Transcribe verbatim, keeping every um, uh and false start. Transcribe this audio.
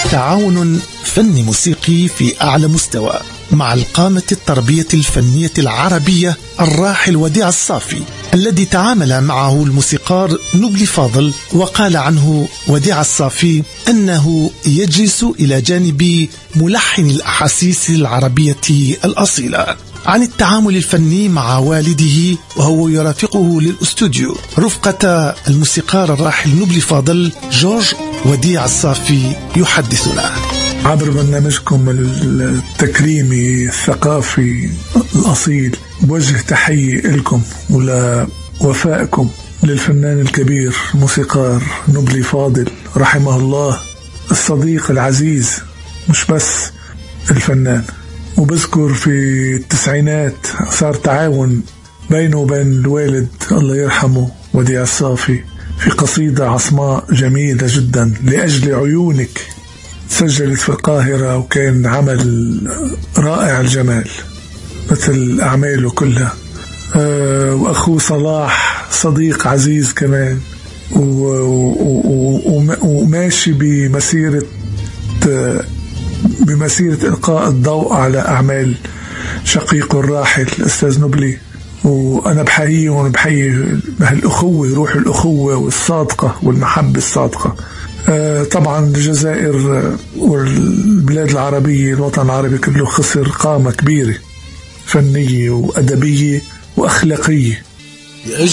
تعاون فني موسيقي في أعلى مستوى مع القامة التربية الفنية العربية الراحل وديع الصافي، الذي تعامل معه الموسيقار نبلي فاضل، وقال عنه وديع الصافي أنه يجلس إلى جانب ملحن الأحاسيس العربية الأصيلة. عن التعامل الفني مع والده وهو يرافقه للأستوديو رفقة الموسيقار الراحل نبلي فاضل، جورج وديع الصافي يحدثنا. عبر برنامجكم التكريمي الثقافي الأصيل بوجه تحية لكم ولوفائكم للفنان الكبير موسيقار نبلي فاضل رحمه الله، الصديق العزيز مش بس الفنان. وبذكر في التسعينات صار تعاون بينه وبين الوالد الله يرحمه وديع الصافي في قصيدة عصماء جميلة جدا، لأجل عيونك، سجلت في القاهرة، وكان عمل رائع الجمال مثل أعماله كلها. أه وأخوه صلاح صديق عزيز كمان، وماشي بمسيرة بمسيرة إلقاء الضوء على أعمال شقيقه الراحل الأستاذ نبلي. وأنا بحييه وأنا بحيي هالأخوة، روح الأخوة والصادقة والمحبة الصادقة. آه طبعا الجزائر والبلاد العربية، الوطن العربي كله خسر قامة كبيرة فنية وأدبية وأخلاقية.